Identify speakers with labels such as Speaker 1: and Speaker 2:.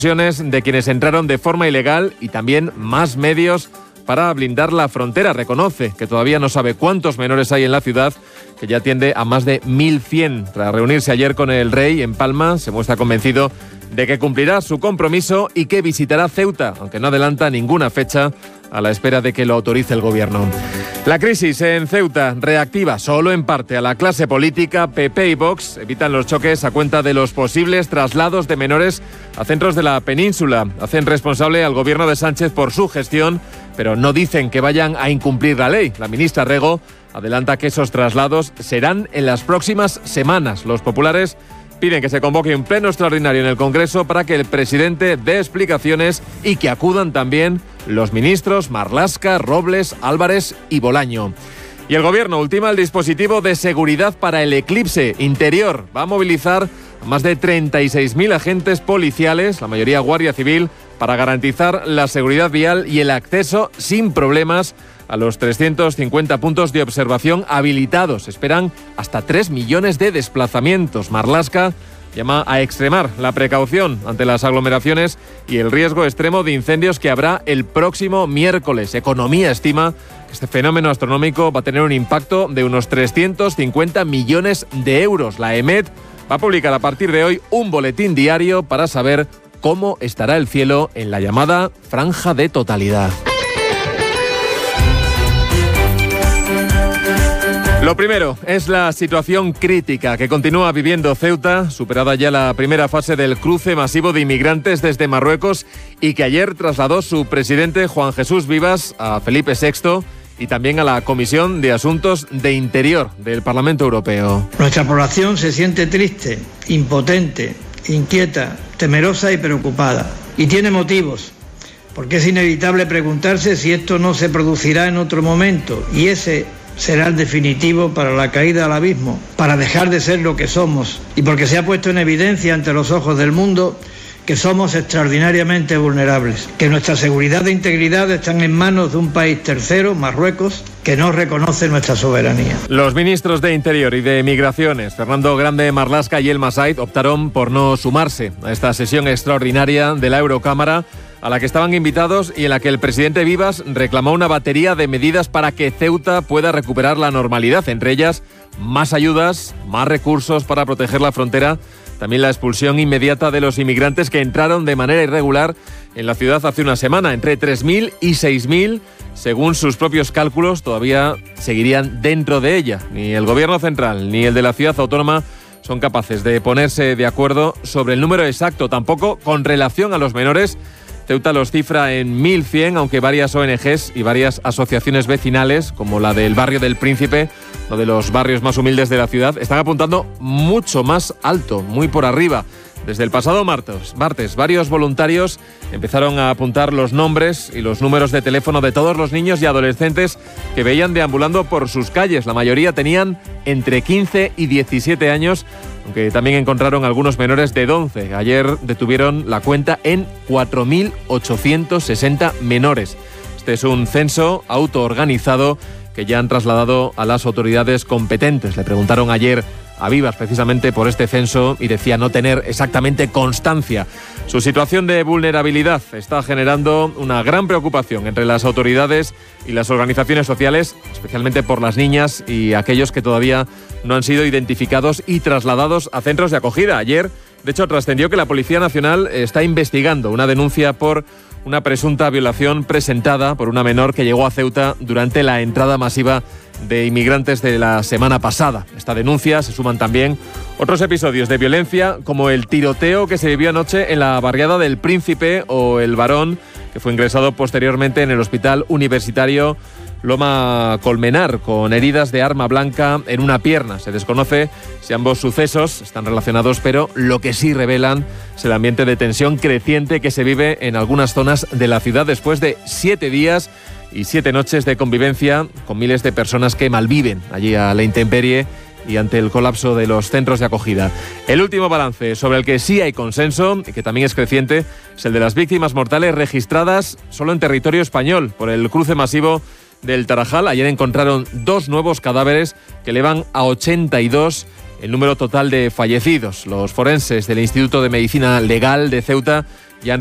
Speaker 1: de quienes entraron de forma ilegal y también más medios para blindar la frontera. Reconoce que todavía no sabe cuántos menores hay en la ciudad, que ya atiende a más de 1.100. Tras reunirse ayer con el rey en Palma, se muestra convencido de que cumplirá su compromiso y que visitará Ceuta, aunque no adelanta ninguna fecha, a la espera de que lo autorice el gobierno. La crisis en Ceuta reactiva solo en parte a la clase política. PP y Vox evitan los choques a cuenta de los posibles traslados de menores a centros de la península. Hacen responsable al gobierno de Sánchez por su gestión, pero no dicen que vayan a incumplir la ley. La ministra Rego adelanta que esos traslados serán en las próximas semanas. Los populares piden que se convoque un pleno extraordinario en el Congreso para que el presidente dé explicaciones y que acudan también los ministros Marlaska, Robles, Álvarez y Bolaño. Y el gobierno ultima el dispositivo de seguridad para el eclipse interior. Va a movilizar a más de 36.000 agentes policiales, la mayoría Guardia Civil, para garantizar la seguridad vial y el acceso sin problemas a los 350 puntos de observación habilitados. Esperan hasta 3 millones de desplazamientos. Marlaska llama a extremar la precaución ante las aglomeraciones y el riesgo extremo de incendios que habrá el próximo miércoles. Economía estima que este fenómeno astronómico va a tener un impacto de unos 350 millones de euros. La EMET va a publicar a partir de hoy un boletín diario para saber cómo estará el cielo en la llamada franja de totalidad. Lo primero es la situación crítica que continúa viviendo Ceuta, superada ya la primera fase del cruce masivo de inmigrantes desde Marruecos y que ayer trasladó su presidente Juan Jesús Vivas a Felipe VI y también a la Comisión de Asuntos de Interior del Parlamento Europeo.
Speaker 2: Nuestra población se siente triste, impotente, inquieta, temerosa y preocupada. Y tiene motivos, porque es inevitable preguntarse si esto no se producirá en otro momento, y ese será el definitivo para la caída al abismo, para dejar de ser lo que somos, y porque se ha puesto en evidencia ante los ojos del mundo que somos extraordinariamente vulnerables, que nuestra seguridad e integridad están en manos de un país tercero, Marruecos, que no reconoce nuestra soberanía.
Speaker 1: Los ministros de Interior y de Migraciones, Fernando Grande Marlaska y Elma Said, optaron por no sumarse a esta sesión extraordinaria de la Eurocámara, a la que estaban invitados y en la que el presidente Vivas reclamó una batería de medidas para que Ceuta pueda recuperar la normalidad, entre ellas más ayudas, más recursos para proteger la frontera, también la expulsión inmediata de los inmigrantes que entraron de manera irregular en la ciudad hace una semana. Entre 3.000 y 6.000, según sus propios cálculos, todavía seguirían dentro de ella. Ni el gobierno central ni el de la ciudad autónoma son capaces de ponerse de acuerdo sobre el número exacto, tampoco con relación a los menores. Ceuta los cifra en 1.100, aunque varias ONGs y varias asociaciones vecinales, como la del barrio del Príncipe, uno de los barrios más humildes de la ciudad, están apuntando mucho más alto, muy por arriba. Desde el pasado martes, varios voluntarios empezaron a apuntar los nombres y los números de teléfono de todos los niños y adolescentes que veían deambulando por sus calles. La mayoría tenían entre 15 y 17 años, aunque también encontraron algunos menores de 11. Ayer detuvieron la cuenta en 4.860 menores. Este es un censo autoorganizado que ya han trasladado a las autoridades competentes. Le preguntaron ayer a Vivas precisamente por este censo y decía no tener exactamente constancia. Su situación de vulnerabilidad está generando una gran preocupación entre las autoridades y las organizaciones sociales, especialmente por las niñas y aquellos que todavía no han sido identificados y trasladados a centros de acogida. Ayer, de hecho, trascendió que la Policía Nacional está investigando una denuncia por una presunta violación presentada por una menor que llegó a Ceuta durante la entrada masiva de inmigrantes de la semana pasada. Esta denuncia se suman también otros episodios de violencia, como el tiroteo que se vivió anoche en la barriada del Príncipe o el varón que fue ingresado posteriormente en el Hospital Universitario Loma Colmenar con heridas de arma blanca en una pierna. Se desconoce si ambos sucesos están relacionados, pero lo que sí revelan es el ambiente de tensión creciente que se vive en algunas zonas de la ciudad después de 7 días y 7 noches de convivencia con miles de personas que malviven allí a la intemperie y ante el colapso de los centros de acogida. El último balance sobre el que sí hay consenso y que también es creciente es el de las víctimas mortales registradas solo en territorio español por el cruce masivo del Tarajal. Ayer encontraron 2 nuevos cadáveres que elevan a 82 el número total de fallecidos. Los forenses del Instituto de Medicina Legal de Ceuta